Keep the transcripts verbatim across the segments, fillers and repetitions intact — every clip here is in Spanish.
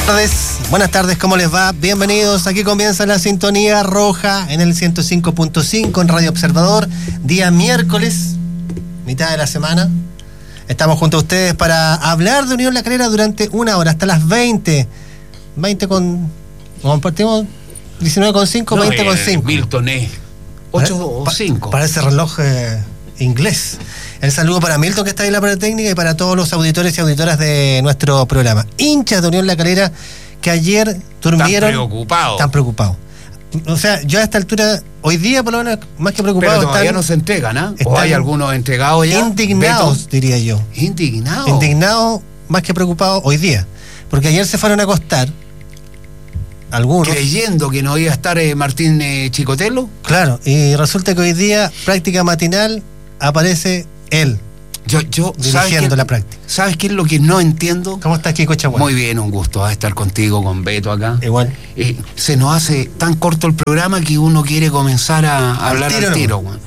tardes, buenas tardes, ¿cómo les va? Bienvenidos, aquí comienza la Sintonía Roja en el ciento cinco punto cinco en Radio Observador, día miércoles, mitad de la semana. Estamos junto a ustedes para hablar de Unión La Calera durante una hora, hasta las veinte. veinte con... compartimos diecinueve con cinco, no, veinte con cinco. Milton es ocho o cinco. Para ese reloj eh, inglés. El saludo para Milton, que está ahí en la parte técnica, y para todos los auditores y auditoras de nuestro programa. Hinchas de Unión La Calera que ayer durmieron... Están preocupados. Están preocupados. O sea, yo a esta altura, hoy día por lo menos, más que preocupados... Pero todavía están, no se entregan, ¿ah? ¿eh? ¿O hay algunos entregados ya? Indignados, Beto. diría yo. Indignados. Indignados, más que preocupados hoy día. Porque ayer se fueron a acostar algunos. Creyendo que no iba a estar eh, Martín eh, Chicotelo. Claro, y resulta que hoy día, práctica matinal, aparece él. Yo, yo, dirigiendo la práctica. ¿Sabes qué es lo que no entiendo? ¿Cómo estás, Kiko Chaguán? Muy bien, un gusto ¿eh? estar contigo, con Beto acá. Igual. Eh, se nos hace tan corto el programa que uno quiere comenzar a, a hablar al tiro, no.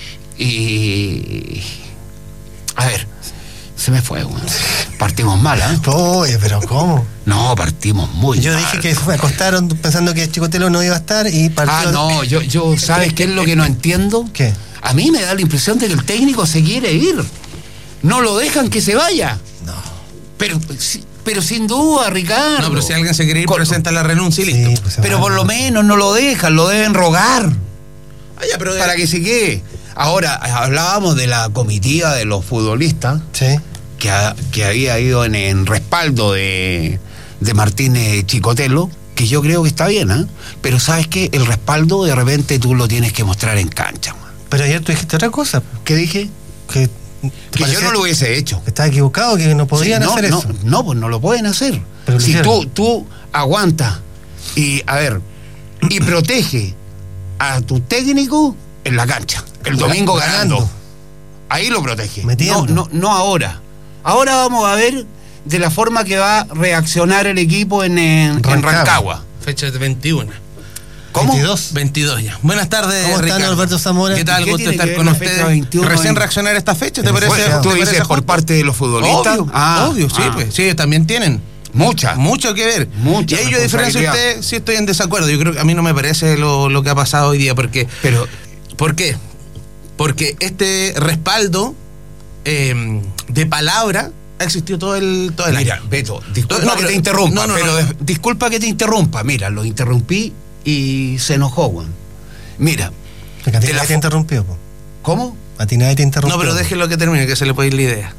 Y... A ver, se me fue, güey. Partimos mal, ¿eh? Oye, pero ¿cómo? No, partimos muy yo mal. Yo dije que se acostaron pensando que Chicotelo no iba a estar y partió... Ah, no, yo, yo ¿sabes qué es lo que no entiendo? ¿Qué? A mí me da la impresión de que el técnico se quiere ir. No lo dejan que se vaya. No. Pero, pero sin duda, Ricardo. No, pero si alguien se quiere ir, Con... presenta la renuncia y listo. Sí, pues pero va, por no. lo menos no lo dejan, lo deben rogar. Ah, ya, pero de... Para que se quede. Ahora, hablábamos de la comitiva de los futbolistas. Sí. Que, ha, que había ido en, en respaldo de, de Martínez Chicotelo, que yo creo que está bien, ¿eh? Pero ¿sabes qué? El respaldo de repente tú lo tienes que mostrar en cancha, man. Pero ayer tú dijiste otra cosa. ¿Qué dije? Que, que yo no lo hubiese hecho. Que estaba equivocado, que no podían sí, no, hacer no, eso. No, pues no lo pueden hacer. Pero si tú, tú aguantas y, a ver, y protege a tu técnico en la cancha, el domingo ganando. ganando. Ahí lo protege. Metiendo. No, no, no ahora. Ahora vamos a ver de la forma que va a reaccionar el equipo en, en, Rancagua. en Rancagua. Fecha de veintiuno. ¿Cómo? veintidós. veintidós ya. Buenas tardes, ¿Cómo Ricardo? están, Alberto Zamora? ¿Qué tal? ¿Qué Gusto estar con ustedes. veintiuno, Recién veinte reaccionar a esta fecha, ¿te Bueno, parece? ¿Tú ¿te dices parece por justo? parte de los futbolistas? Obvio, ah, obvio, sí, ah. pues. Sí, ellos también tienen. Mucha. Mucho que ver. Mucha y ahí yo, a diferencia de usted, sí estoy en desacuerdo. Yo creo que a mí no me parece lo, lo que ha pasado hoy día, porque... Pero, ¿por qué? Porque este respaldo eh, de palabra ha existido todo el, todo el mira, año. Beto, disculpa no, que pero, te interrumpa, no, no, pero no. de, disculpa que te interrumpa. Mira, lo interrumpí y se enojó, güey. Mira. Porque a ti nadie te interrumpió, po. ¿Cómo? A ti nadie te interrumpió. No, pero déjelo que termine, que se le puede ir la idea.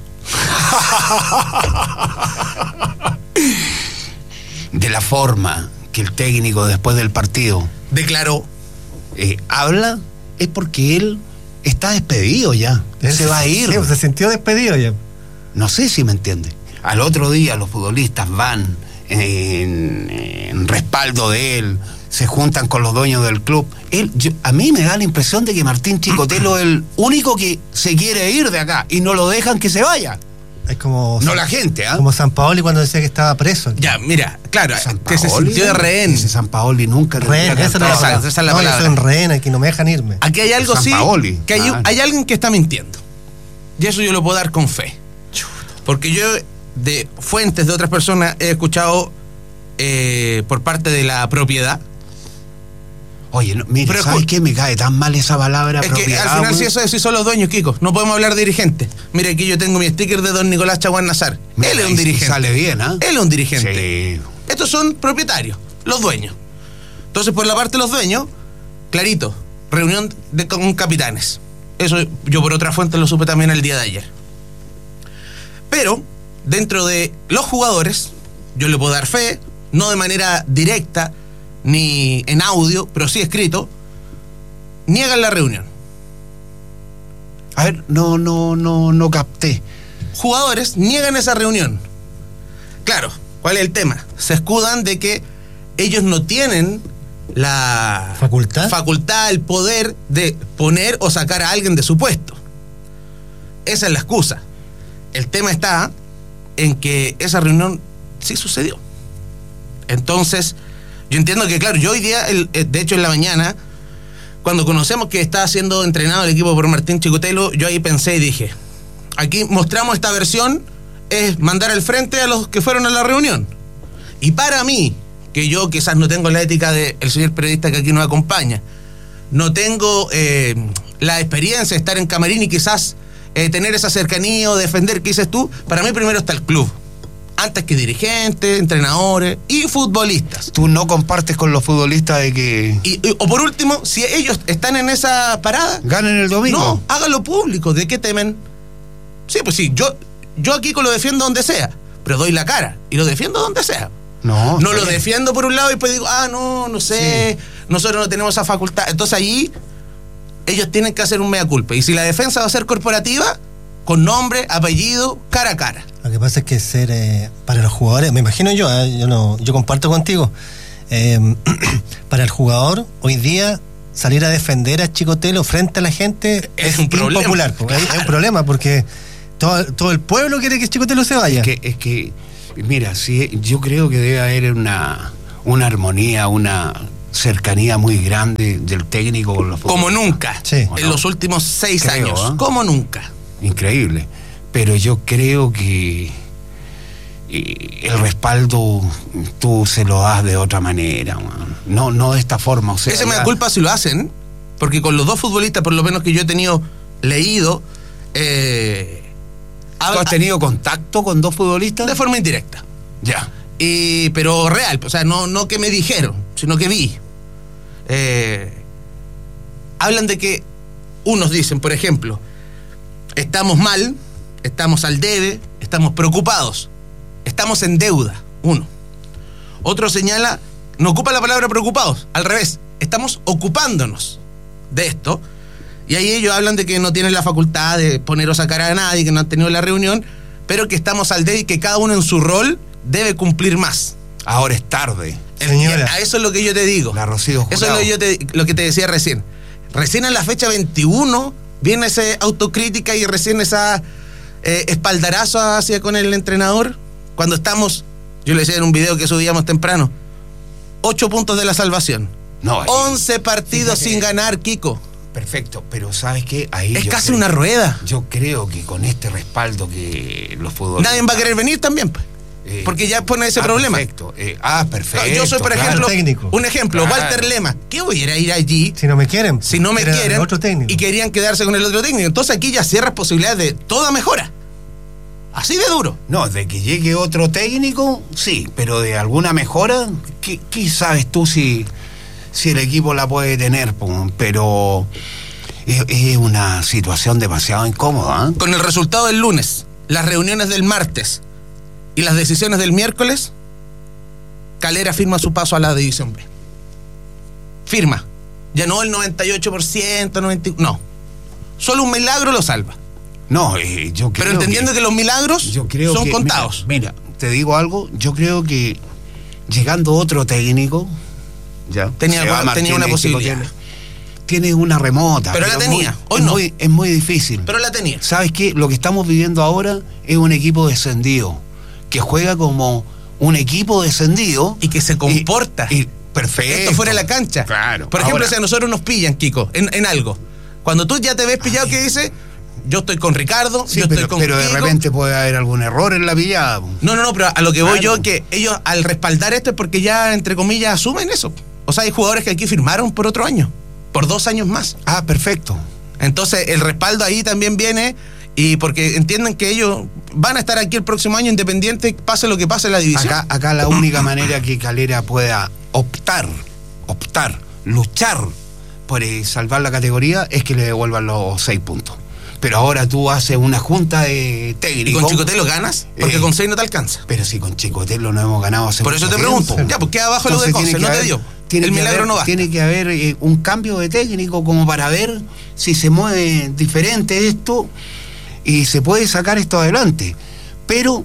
De la forma que el técnico después del partido declaró, eh, habla, es porque él está despedido ya. Él se va a ir. Sí, se sintió despedido ya. No sé si me entiende. Al otro día los futbolistas van en, en respaldo de él, se juntan con los dueños del club. Él, yo, a mí me da la impresión de que Martín Chicotelo es el único que se quiere ir de acá y no lo dejan que se vaya. Es como... No la gente, ¿ah? ¿eh? Como Sampaoli cuando decía que estaba preso. Aquí. ya, mira, claro, San que se Paoli, sintió de rehén. Ese Sampaoli nunca... Rehén, esa, no, esa, esa es la no, palabra. yo soy un rehén aquí, no me dejan irme. Aquí hay algo, sí, Sampaoli. que hay, Ah. hay alguien que está mintiendo. Y eso yo lo puedo dar con fe. Porque yo, de fuentes de otras personas, he escuchado eh, por parte de la propiedad. Oye, no, mira, Pero ¿sabes escu- qué? Me cae tan mal esa palabra. Es que propiedad, al final, güey. si eso sí son los dueños, Kiko, no podemos hablar de dirigentes. Mira, aquí yo tengo mi sticker de don Nicolás Chaguán Nazar. Mira, Él es ahí un sí dirigente. sale bien, ¿ah? Él es un dirigente. Sí. Estos son propietarios, los dueños. Entonces, por la parte de los dueños, clarito, reunión de, con capitanes. Eso yo por otra fuente lo supe también el día de ayer. Pero, dentro de los jugadores, yo le puedo dar fe, no de manera directa, ni en audio, pero sí escrito, niegan la reunión. A ver, no, no, no, no capté. Jugadores niegan esa reunión. Claro, ¿cuál es el tema? Se escudan de que ellos no tienen la ¿Facultad? facultad, el poder de poner o sacar a alguien de su puesto. Esa es la excusa. El tema está en que esa reunión sí sucedió. Entonces, yo entiendo que, claro, yo hoy día, el, de hecho en la mañana, cuando conocemos que está siendo entrenado el equipo por Martín Chicotelo, yo ahí pensé y dije, aquí mostramos esta versión, es mandar al frente a los que fueron a la reunión. Y para mí, que yo quizás no tengo la ética del señor periodista que aquí nos acompaña, no tengo eh, la experiencia de estar en camarín y quizás eh, tener esa cercanía o defender, ¿qué dices tú? Para mí primero está el club, antes que dirigentes, entrenadores y futbolistas. ¿Tú no compartes con los futbolistas de que Y, y- o por último, si ellos están en esa parada, ganen el domingo? no, háganlo público. ¿De qué temen? Sí, pues sí, yo, yo aquí lo defiendo donde sea, pero doy la cara y lo defiendo donde sea. No, No está lo bien. defiendo por un lado y después digo, ah, no, no sé, nosotros no tenemos esa facultad. Entonces ahí ellos tienen que hacer un mea culpa. Y si la defensa va a ser corporativa, con nombre, apellido, cara a cara. Lo que pasa es que ser eh, para los jugadores, me imagino yo, eh, yo no, yo comparto contigo. eh, para el jugador hoy día salir a defender a Chicotelo frente a la gente Es es, un problema, impopular, po. Es- es claro. un problema porque todo, todo el pueblo quiere que Chicotelo se vaya. Es que, es que, mira, sí, yo creo que debe haber una, una armonía, una cercanía muy grande del técnico con los Como futbolistas. nunca. Sí. En los últimos seis Creo, años. ¿eh? Como nunca. Increíble. Pero yo creo que eh, el respaldo tú se lo das de otra manera, man. no no de esta forma. O sea, Ese me ya- da culpa si lo hacen, porque con los dos futbolistas, por lo menos que yo he tenido leído, eh, ¿Tú habla- has tenido contacto con dos futbolistas? de forma indirecta. Ya. Y, pero real, o sea, no, no que me dijeron, sino que vi. Eh, hablan de que unos dicen, por ejemplo, estamos mal, estamos al debe, estamos preocupados, estamos en deuda, uno. Otro señala, no ocupa la palabra preocupados, al revés, estamos ocupándonos de esto. Y ahí ellos hablan de que no tienen la facultad de poner o sacar a nadie, que no han tenido la reunión, pero que estamos al debe y que cada uno en su rol debe cumplir más. Ahora es tarde. El- Señora. A eso es lo que yo te digo. La Rocío Jurado. Eso es lo que, yo te, lo que te decía recién. Recién en la fecha veintiuno viene esa autocrítica y recién esa eh, espaldarazo hacia con el entrenador. Cuando estamos, yo le decía en un video que subíamos temprano, ocho puntos de la salvación. No, ahí- once partidos fíjate. sin ganar, Kiko. Perfecto, pero ¿sabes qué? Ahí Es yo casi creo- una rueda. Yo creo que con este respaldo que los futbolistas... Nadie va a querer venir también, pues. eh, Porque ya pone ese ah, problema. Perfecto. eh, ah, perfecto. Yo soy, por claro. ejemplo, técnico. un ejemplo, Claro. Walter Lema. ¿Qué voy a ir a ir allí Si no me quieren, si no me quieren quieren otro técnico. y querían quedarse con el otro técnico? Entonces aquí ya cierras posibilidades de toda mejora. Así de duro. No, de que llegue otro técnico, sí, pero de alguna mejora, ¿qué, qué sabes tú si, si el equipo la puede tener? po? Pero es, es una situación demasiado incómoda. ¿eh? Con el resultado del lunes, las reuniones del martes y las decisiones del miércoles, Calera firma su paso a la División B. Firma. Ya no el noventa y ocho por ciento, noventa, no. Solo un milagro lo salva. No, eh, yo creo Pero entendiendo que, los milagros yo creo son que- contados. Mira, mira, te digo algo, yo creo que llegando otro técnico, ya Tenía- se va tenía Martínez una y posibilidad. Chicotelo, tiene una remota. Pero la es tenía, muy- hoy es no. muy- es muy difícil. Pero la tenía. ¿Sabes qué? Lo que estamos viviendo ahora es un equipo descendido, que juega como un equipo descendido. Y que se comporta. Y, y- perfecto. Esto fuera de la cancha. Claro. Por ejemplo, Ahora, si a nosotros nos pillan, Kiko, en, en algo. Cuando tú ya te ves pillado, ¿qué dice? Yo estoy con Ricardo, sí, yo pero, estoy con pero de Kiko. repente puede haber algún error en la pillada. po. No, no, no, pero a lo que voy Claro. yo, que ellos al respaldar esto es porque ya, entre comillas, asumen eso. O sea, hay jugadores que aquí firmaron por otro año, por dos años más. Ah, perfecto. Entonces, el respaldo ahí también viene, y porque entienden que ellos van a estar aquí el próximo año independiente, pase lo que pase en la división. Acá, acá la única manera que Calera pueda optar, optar, luchar por eh, salvar la categoría es que le devuelvan los seis puntos. Pero ahora tú haces una junta de ¿Y técnicos. con Chicotelo ganas? Porque Eh, con seis no te alcanza. Pero si con Chicotelo no hemos ganado hace Por eso mucho te pregunto. tiempo. Ya, pues queda abajo lo de Entonces Conce, tiene no que te haber- dio. tiene El que milagro haber- no basta. Tiene que haber eh, un cambio de técnico como para ver si se mueve diferente esto y se puede sacar esto adelante. Pero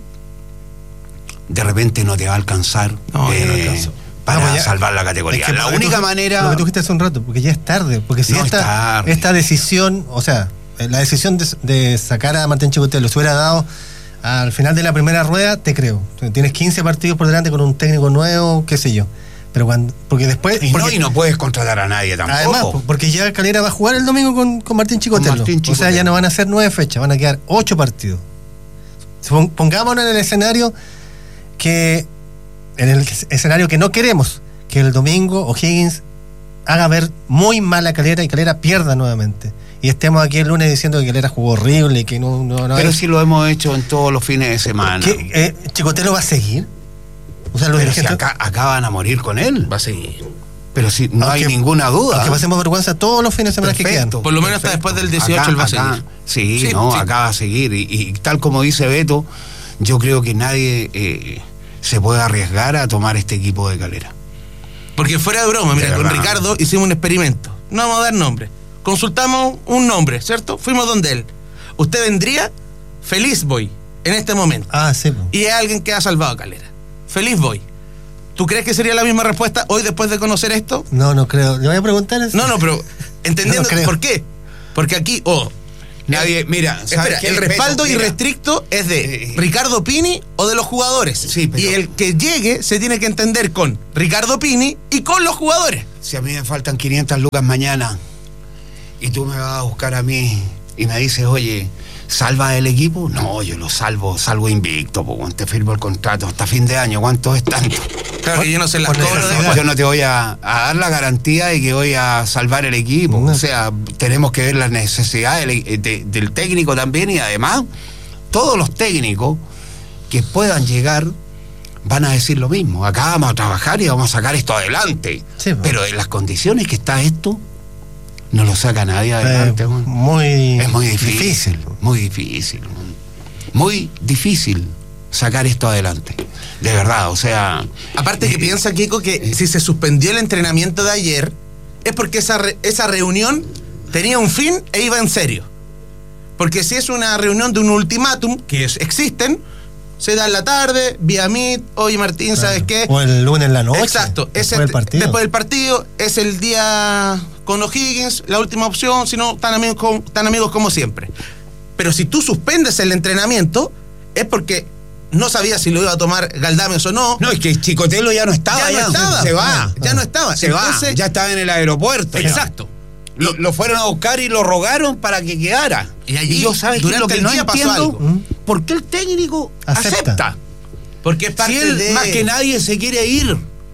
de repente no te va a alcanzar No, ya no eh, alcanzó. para No, pues ya- salvar la categoría. Es que la lo que única tú- manera... Lo que tú dijiste hace un rato, porque ya es tarde. Porque si No, es esta, tarde. esta decisión, o sea, eh, la decisión de, de sacar a Martín Chicotelo se hubiera dado al final de la primera rueda, te creo. Tú tienes quince partidos por delante con un técnico nuevo, qué sé yo. Pero cuando, porque después. Y, porque, no, y no puedes contratar a nadie tampoco. además, po- porque ya Calera va a jugar el domingo con, con Martín Chicotelo. Martín O sea, Chicotelo. ya no van a ser nueve fechas, van a quedar ocho partidos. Pon- Pongámonos en el escenario que en el escenario que no queremos, que el domingo O'Higgins haga ver muy mal a Calera y Calera pierda nuevamente. Y estemos aquí el lunes diciendo que Calera jugó horrible y que no... no, no Pero es... si lo hemos hecho en todos los fines de semana. ¿Qué, eh, ¿Chicotelo va a seguir? O sea, los Pero si dirigentes... acá, acá van a morir con él. Va a seguir. Pero si no Aunque- hay ninguna duda. Aunque pasemos vergüenza todos los fines de semana que quedan. Por lo menos hasta después del dieciocho Acá- él va a acá- seguir. Sí, Sí, no, sí. acá va a seguir. Y, y tal como dice Beto, yo creo que nadie eh, se puede arriesgar a tomar este equipo de Calera. Porque fuera de broma, mira, De con verdad. Ricardo hicimos un experimento. No vamos a dar nombre. Consultamos un nombre, ¿cierto? Fuimos donde él. Usted vendría, feliz voy, en este momento. Ah, sí. po. Y es alguien que ha salvado a Calera. Feliz voy. ¿Tú crees que sería la misma respuesta hoy después de conocer esto? No, no creo. Le voy a preguntar eso. No, no, pero entendiendo No creo. por qué. Porque aquí, oh, Nadie, mira, ¿sabes espera, qué? el respaldo Beto, mira, irrestricto es de Eh, Ricardo Pini o de los jugadores. Sí, pero- Y el que llegue se tiene que entender con Ricardo Pini y con los jugadores. Si a mí me faltan quinientas lucas mañana y tú me vas a buscar a mí y me dices, oye, ¿salva el equipo? No, yo lo salvo, salvo invicto, pues te firmo el contrato hasta fin de año. ¿Cuánto es tanto? Claro que yo no se las Por cobro necesidad. después. Yo no te voy a, a dar la garantía de que voy a salvar el equipo. No. O sea, tenemos que ver las necesidades del, de- del técnico también, y además todos los técnicos que puedan llegar van a decir lo mismo. Acá vamos a trabajar y vamos a sacar esto adelante. Sí, pues. Pero en las condiciones que está esto, no lo saca nadie adelante. Eh, Juan. muy, Es muy difícil, muy difícil, muy difícil sacar esto adelante. De verdad, o sea... Aparte que eh, piensa, Kiko, que si se suspendió el entrenamiento de ayer es porque esa, re- esa reunión tenía un fin e iba en serio. Porque si es una reunión de un ultimátum, que es- existen, se da en la tarde, vía Meet, oye Martín, ¿sabes qué? O el lunes en la noche. Exacto, Después ese- del partido. después del partido, es el día con O'Higgins, la última opción, si no, tan amigos, como, tan amigos como siempre. Pero si tú suspendes el entrenamiento, es porque no sabías si lo iba a tomar Galdames o no. No, es que Chicotelo ya no estaba. Ya no estaba. Se va. Ah, ya no estaba. Se Entonces- va. Ya estaba en el aeropuerto. Exacto. Lo, lo fueron a buscar y lo rogaron para que quedara. Y allí, yo, ¿sabes qué? durante Lo que el no día pasó entiendo, algo. ¿Mm? ¿por qué el técnico Acepta. acepta? Porque es parte Si él de... más que nadie se quiere ir.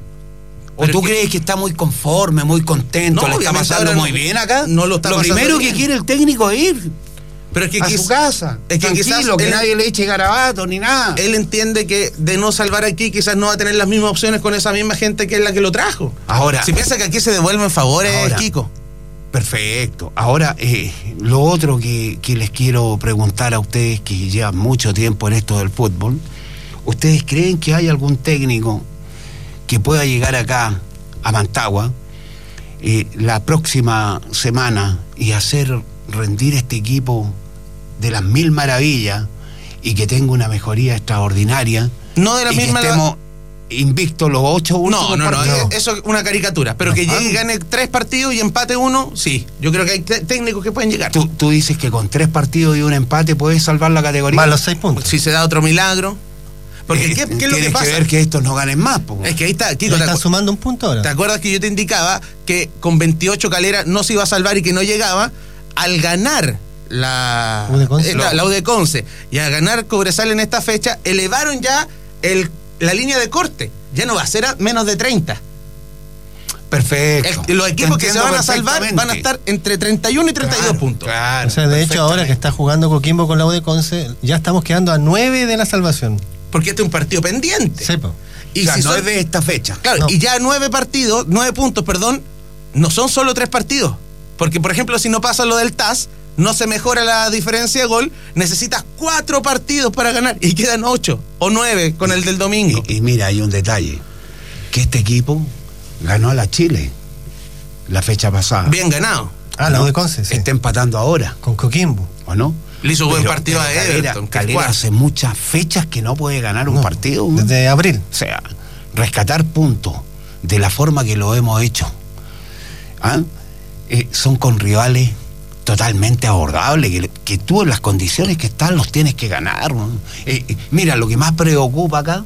¿O Pero tú que- crees que está muy conforme, muy contento, No, le está obviamente pasando ahora muy no- bien acá? no lo está pasando primero bien. que quiere el técnico es ir Pero es que a quiz- su casa. es que quizás tranquilo, que él- nadie le eche garabato ni nada. él entiende que de no salvar aquí quizás no va a tener las mismas opciones con esa misma gente que es la que lo trajo. Ahora- Si piensa que aquí se devuelven favores, Ahora- Kiko. Perfecto. Ahora, eh, lo otro que, que les quiero preguntar a ustedes que llevan mucho tiempo en esto del fútbol, ¿ustedes creen que hay algún técnico que pueda llegar acá a Mantagua eh, la próxima semana y hacer rendir este equipo de las mil maravillas y que tenga una mejoría extraordinaria? No de la y misma... que estemos invictos los ocho últimos No, no, no, partidos? eso es una caricatura. Pero que Ajá. llegue y gane tres partidos y empate uno, sí. Yo creo que hay te- técnicos que pueden llegar. Tú, tú dices que con tres partidos y un empate puedes salvar la categoría. Más los seis puntos. Si se da otro milagro. Porque, Eh, ¿qué, qué es lo que tienes pasa? ver que estos no ganen más. Po. Es que ahí está, Le Kiko, ¿te, están acu- sumando un punto ahora. ¿te acuerdas que yo te indicaba que con veintiocho Calera no se iba a salvar y que no llegaba? Al ganar la U D Conce. esta- la U D Conce y a ganar Cobresal en esta fecha, elevaron ya el, la línea de corte. Ya no va a ser a menos de treinta. Perfecto. El- los equipos que se Te van a entiendo salvar van a perfectamente. estar entre treinta y uno y treinta y dos Claro, puntos. Claro, O sea, de hecho, ahora que está jugando Coquimbo con la U de Conce, ya estamos quedando a nueve de la salvación. Porque este es un partido pendiente. Sepa. Y O sea, si no son- es de esta fecha. Claro, No. y ya nueve partidos, nueve puntos, perdón, no son solo tres partidos. Porque, por ejemplo, si no pasa lo del T A S, no se mejora la diferencia de gol, necesitas cuatro partidos para ganar y quedan ocho o nueve con el del domingo. Y, y mira, hay un detalle. Que este equipo ganó a la Chile la fecha pasada. Bien ganado. Ah, la ¿No? U de Conce, sí. Está empatando ahora, Con Coquimbo. ¿o no? Le hizo buen Pero- partido a pero Everton. Calera, que es Calera cuarto. hace muchas fechas que no puede ganar un No, partido. ¿no? Desde abril. O sea, rescatar puntos de la forma que lo hemos hecho, ¿ah? Eh, son con rivales totalmente abordables, que, que tú en las condiciones que están los tienes que ganar, ¿no? Eh, eh, mira, lo que más preocupa acá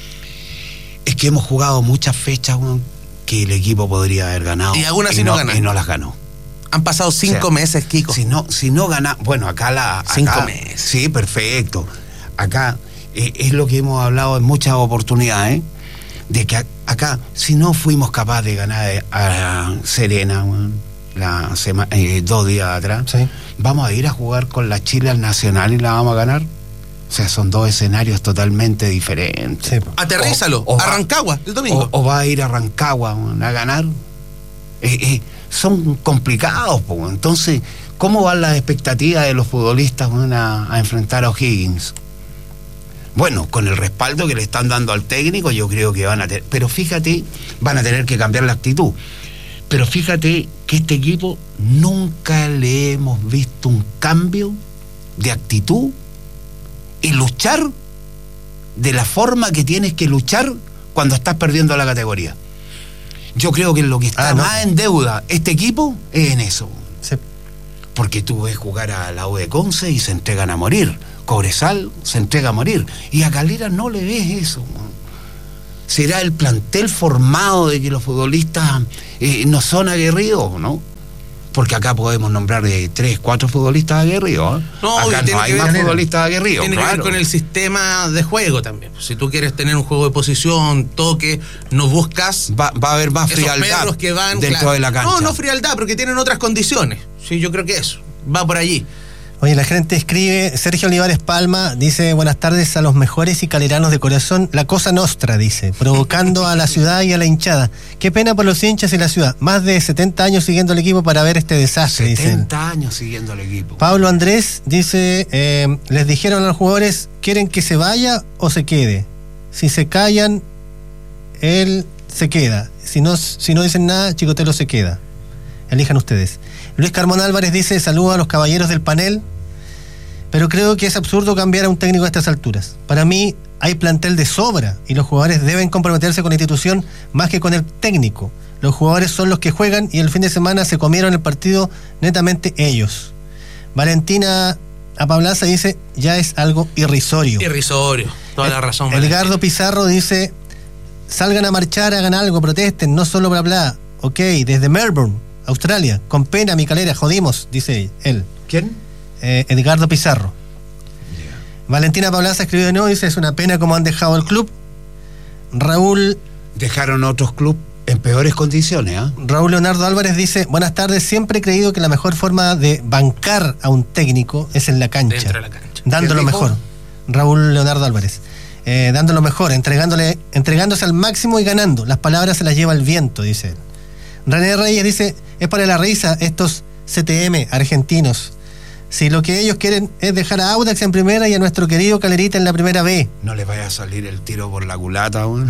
es que hemos jugado muchas fechas, ¿no?, que el equipo podría haber ganado Y aún así no gana. y no las ganó. Han pasado cinco O sea, meses, Kiko. Si no, si no gana, bueno, acá la... acá- Cinco meses. Sí, perfecto. Acá eh, es lo que hemos hablado en muchas oportunidades, de que acá, si no fuimos capaces de ganar a Serena, bueno, la sema, eh, dos días atrás, sí. vamos a ir a jugar con la Chile al Nacional y la vamos a ganar. O sea, son dos escenarios totalmente diferentes. Sí. Aterrízalo, O- o a va- Rancagua, el domingo. O, o va a ir a Rancagua, bueno, a ganar. Eh, eh, son complicados, pues. Entonces, ¿cómo van las expectativas de los futbolistas, bueno, a, a enfrentar a O'Higgins? Bueno, con el respaldo que le están dando al técnico, yo creo que van a tener, pero fíjate, van a tener que cambiar la actitud. Pero fíjate que este equipo nunca le hemos visto un cambio de actitud y luchar de la forma que tienes que luchar cuando estás perdiendo la categoría. Yo creo que lo que está Ah, no. más en deuda este equipo es en eso. Sí. Porque tú ves jugar a la U de Conce y se entregan a morir. Cobresal se entrega a morir. Y a Calera no le ves eso. ¿Será el plantel formado de que los futbolistas eh, no son aguerridos, no? Porque acá podemos nombrar de tres, cuatro futbolistas aguerridos. ¿eh? No, acá y no tiene hay que más ver- futbolistas aguerridos. Tiene que claro. ver con el sistema de juego también. Si tú quieres tener un juego de posición, toque, no buscas Va, va a haber más esos frialdad perros que van dentro claro. de la cancha. No, no frialdad, pero que tienen otras condiciones. Sí, yo creo que eso va por allí. Oye, la gente escribe, Sergio Olivares Palma dice, buenas tardes a los mejores y caleranos de corazón, la cosa nostra, dice, provocando a la ciudad y a la hinchada. Qué pena por los hinchas y la ciudad. Más de setenta años siguiendo el equipo para ver este desastre, dice él. setenta años siguiendo al equipo. Pablo Andrés dice, eh, les dijeron a los jugadores, ¿quieren que se vaya o se quede? Si se callan, él se queda. Si no, si no dicen nada, Chicotelo se queda. Elijan ustedes. Luis Carmón Álvarez dice, saludos a los caballeros del panel, pero creo que es absurdo cambiar a un técnico a estas alturas. Para mí hay plantel de sobra y los jugadores deben comprometerse con la institución más que con el técnico. Los jugadores son los que juegan y el fin de semana se comieron el partido netamente ellos. Valentina Apablaza dice, ya es algo irrisorio. Irrisorio, toda la razón. Edgardo Pizarro dice, salgan a marchar, hagan algo, protesten, no solo bla bla. Ok, desde Melbourne, Australia, con pena mi Calera, jodimos, dice él. ¿Quién? Eh, Edgardo Pizarro. Yeah. Valentina Pablaza escribió de nuevo, dice, es una pena como han dejado el club. Raúl Dejaron otros clubes en peores condiciones, ¿ah? ¿eh? Raúl Leonardo Álvarez dice, buenas tardes, siempre he creído que la mejor forma de bancar a un técnico es en la cancha. Dentro de la cancha. Dando lo ¿Qué dijo? mejor. Raúl Leonardo Álvarez. Eh, dando lo mejor, entregándole, entregándose al máximo y ganando. Las palabras se las lleva el viento, dice él. René Reyes dice, es para la risa estos C T M argentinos. Si lo que ellos quieren es dejar a Audax en primera y a nuestro querido Calerita en la primera B. No les vaya a salir el tiro por la culata, ¿o no?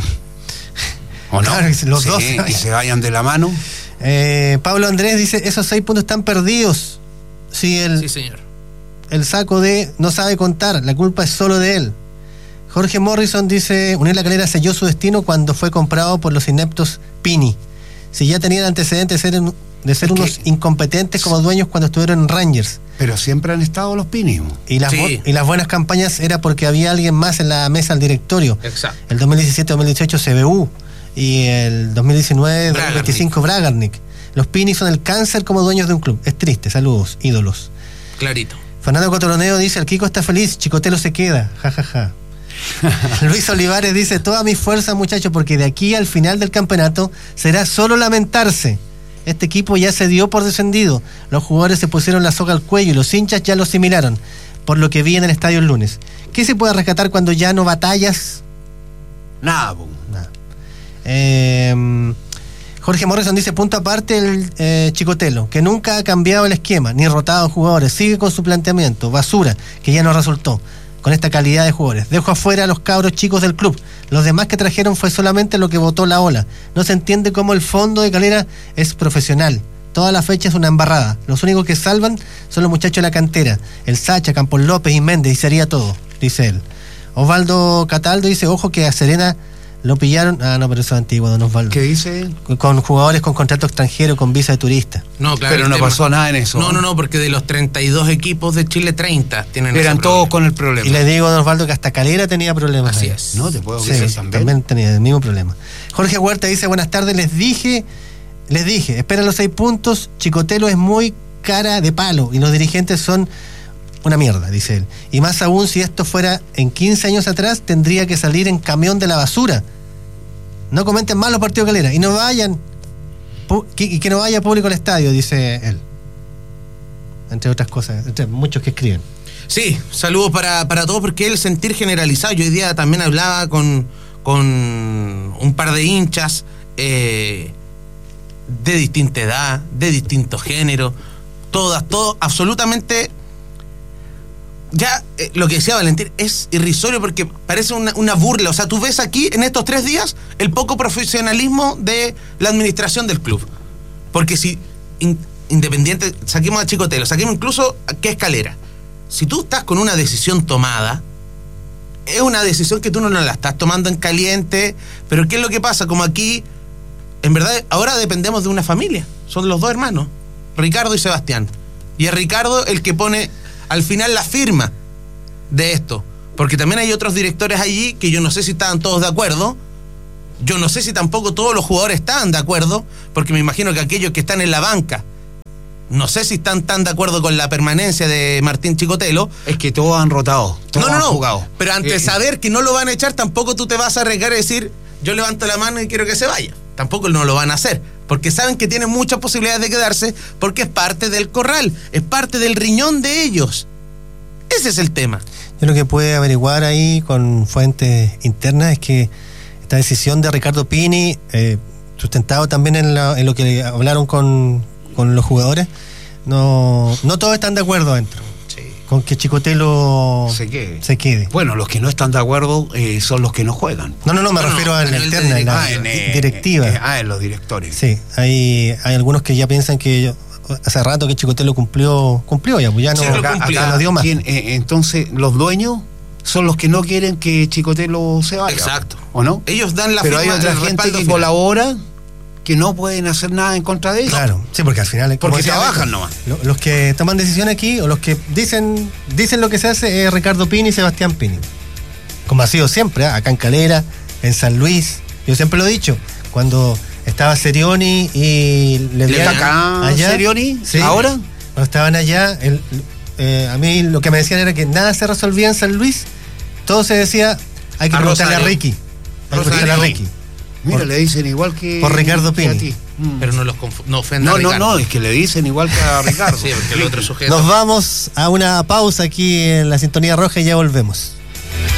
¿O no? Claro, los Sí, dos. y se vayan de la mano. Eh, Pablo Andrés dice, esos seis puntos están perdidos. Si el, Sí, señor. el saco de no sabe contar, la culpa es solo de él. Jorge Morrison dice, Unir La Calera selló su destino cuando fue comprado por los ineptos Pini. Si ya tenían antecedentes de ser, un- de ser Es que- unos incompetentes como dueños cuando estuvieron en Rangers. Pero siempre han estado los pinismos. Y las, Sí. bu- y las buenas campañas era porque había alguien más en la mesa del directorio. Exacto. El dos mil diecisiete dos mil dieciocho C B U y el dos mil diecinueve dos mil veinticinco Bragarnik. Los Pini son el cáncer como dueños de un club. Es triste, saludos, ídolos. Clarito. Fernando Cotoroneo dice, el Kiko está feliz, Chicotelo se queda, jajaja. Luis Olivares dice, toda mi fuerza muchachos, porque de aquí al final del campeonato será solo lamentarse. Este equipo ya se dio por descendido, los jugadores se pusieron la soga al cuello y los hinchas ya lo asimilaron, por lo que vi en el estadio el lunes. ¿Qué se puede rescatar cuando ya no batallas? Nada, po. Nada. Eh, Jorge Morrison dice, punto aparte el eh, Chicotelo, que nunca ha cambiado el esquema, ni rotado jugadores, sigue con su planteamiento, basura, que ya no resultó, con esta calidad de jugadores. Dejo afuera a los cabros chicos del club, los demás que trajeron fue solamente lo que votó la ola. No se entiende cómo el fondo de Calera es profesional. Toda la fecha es una embarrada. Los únicos que salvan son los muchachos de la cantera, el Sacha, Campos López y Méndez, y sería todo, dice él. Osvaldo Cataldo dice, ojo que a Serena lo pillaron, ah no, pero eso es antiguo, don Osvaldo. ¿Qué dice? Con jugadores con contrato extranjero, con visa de turista. No, claro. Pero el no tema- pasó nada en eso. No, no, no, porque de los treinta y dos equipos de Chile, treinta tienen Eran ese todos problema. con el problema. Y le digo a don Osvaldo que hasta Calera tenía problemas. Así ahí. es. No, te puedo Sí, creer también. también. tenía el mismo problema. Jorge Huerta dice, buenas tardes, les dije, les dije, espera los seis puntos, Chicotelo es muy cara de palo y los dirigentes son una mierda, dice él. Y más aún si esto fuera en quince años atrás, tendría que salir en camión de la basura. no comenten más los partidos de Calera y no vayan, pu- que, y que no vaya público al estadio, dice él. Entre otras cosas, entre muchos que escriben. Sí, saludos para, para todos, porque el sentir generalizado. Yo hoy día también hablaba con, con un par de hinchas eh, de distinta edad, de distinto género, todas, todo, absolutamente. Ya eh, lo que decía Valentín es irrisorio porque parece una, una burla. O sea, tú ves aquí en estos tres días el poco profesionalismo de la administración del club. Porque si in, Independiente, saquemos a Chicotelo, saquemos incluso a qué Calera. Si tú estás con una decisión tomada, es una decisión que tú no la estás tomando en caliente. Pero ¿qué es lo que pasa? Como aquí, en verdad, ahora dependemos de una familia. Son los dos hermanos, Ricardo y Sebastián. Y es Ricardo el que pone al final la firma de esto. Porque también hay otros directores allí que yo no sé si estaban todos de acuerdo. Yo no sé si tampoco todos los jugadores estaban de acuerdo, porque me imagino que aquellos que están en la banca, no sé si están tan de acuerdo con la permanencia de Martín Chicotelo. Es que todos han rotado, todos no, no, han no. jugado. Pero ante Eh, saber que no lo van a echar, tampoco tú te vas a arriesgar a decir, yo levanto la mano y quiero que se vaya. Tampoco no lo van a hacer, porque saben que tienen muchas posibilidades de quedarse, porque es parte del corral, es parte del riñón de ellos. Ese es el tema. Yo lo que puede averiguar ahí con fuentes internas es que esta decisión de Ricardo Pini, eh, sustentado también en, la, en lo que hablaron con, con los jugadores, no, no todos están de acuerdo adentro Sí. con que Chicotelo Se quede. se quede. Bueno, los que no están de acuerdo eh, son los que no juegan. No, no, no, me No, no, refiero a a la nivel de interna, en la Ah, en, eh, directiva. eh, ah, en los directores. Sí, hay, hay algunos que ya piensan que yo- hace rato que Chicotelo cumplió, cumplió ya, pues ya no, Sí, lo acá, cumplió. acá no dio más. ¿Quién, eh, entonces, los dueños son los que no quieren que Chicotelo se vaya. Exacto. ¿O no? Ellos dan la Pero hay firma, otra el gente respaldo que final. colabora que no pueden hacer nada en contra de ellos. Claro, sí, porque al final... como Porque decía trabajan Beto, nomás. lo- Los que toman decisiones aquí, o los que dicen dicen lo que se hace, es Ricardo Pini y Sebastián Pini. Como ha sido siempre, ¿eh? Acá en Calera, en San Luis. Yo siempre lo he dicho, cuando estaba Serioni y ¿Le Levian está acá Serioni? sí, ¿Ahora? Cuando estaban allá, el- eh, a mí lo que me decían era que nada se resolvía en San Luis, todo se decía, hay que A preguntarle a Rosario. Ricky. Hay que Rosario. preguntarle a Ricky. Mira, Por- le dicen igual que... por Ricardo que a Pini. ti. Mm. Pero no los confu- no ofendan No, a no, Ricardo. no, es que le dicen igual que a Ricardo. Sí, porque el otro sujeto. Nos vamos a una pausa aquí en la Sintonía Roja y ya volvemos.